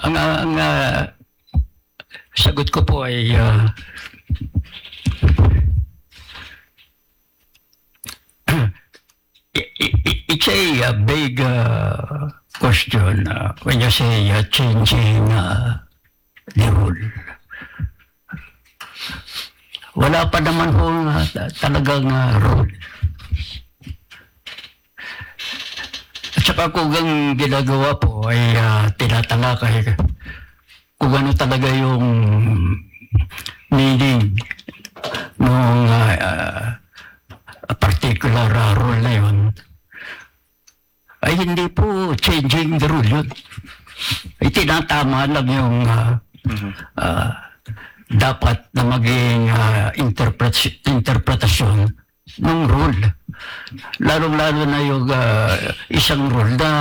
ang sagot ko po ay it's a big question when you say changing the rule. Wala pa naman po talagang rule. At saka kung ang ginagawa po ay tinatalakay kung ano talaga yung meaning ng particular rule na yun, ay hindi po changing the rule yun. Ay tinatama lang yung dapat na maging interpretasyon ng rule. Lalong-lalo na yung isang rule na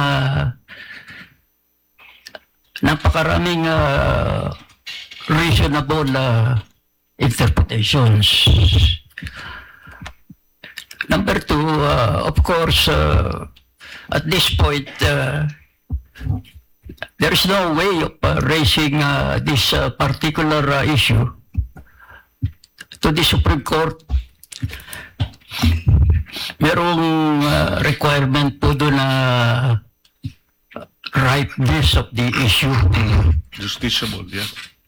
napakaraming reasonable interpretations. Number two, of course, at this point, there is no way of raising this particular issue to the Supreme Court. Merong requirement po doon na ripeness of the issue. Justiciable, yeah.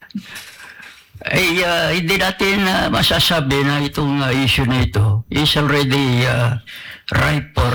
Ay hindi natin masasabi na itong issue na ito is already ripe for